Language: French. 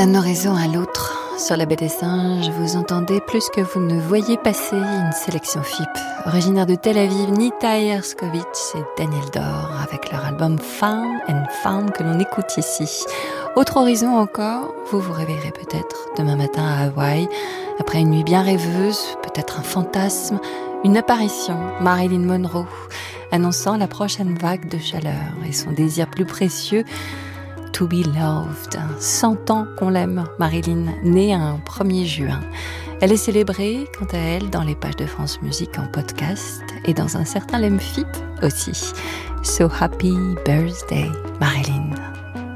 D'un horizon à l'autre, sur la baie des Singes, vous entendez plus que vous ne voyez passer une sélection FIP. Originaire de Tel Aviv, Nita Erskovitch et Daniel Dor avec leur album Found and Found que l'on écoute ici. Autre horizon encore, vous vous réveillerez peut-être demain matin à Hawaï, après une nuit bien rêveuse, peut-être un fantasme, une apparition, Marilyn Monroe, annonçant la prochaine vague de chaleur et son désir plus précieux, to be loved. 100 ans qu'on l'aime, Marilyn, née un 1er juin. Elle est célébrée, quant à elle, dans les pages de France Musique en podcast et dans un certain LemFip aussi. So happy birthday, Marilyn.